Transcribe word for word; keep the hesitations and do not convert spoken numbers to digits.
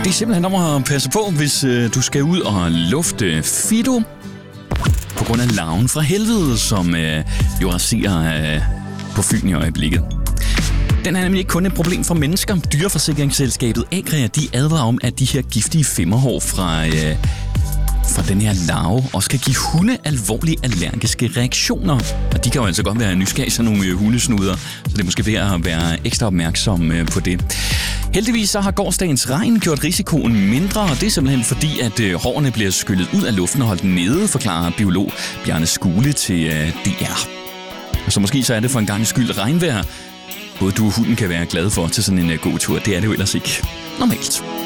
Det er simpelthen om at passe på, hvis øh, du skal ud og lufte Fido på grund af larven fra helvede, som øh, jo raserer øh, på Fyn i øjeblikket. Den er nemlig ikke kun et problem for mennesker. Dyreforsikringsselskabet Agria, de advarer om, at de her giftige femmerhår fra, øh, fra den her larve også kan give hunde alvorlige allergiske reaktioner. Og de kan jo altså godt være nysgerrige, sådan nogle øh, hundesnuder, så det er måske ved at være ekstra opmærksom øh, på det. Heldigvis så har gårsdagens regn gjort risikoen mindre, og det er simpelthen fordi, at øh, hårene bliver skyllet ud af luften og holdt nede, forklarer biolog Bjarne Skule til øh, D R. Så måske så er det for en gang skyld regnvejr. Både du og hunden kan være glade for til sådan en uh, god tur. Det er det jo ellers ikke normalt.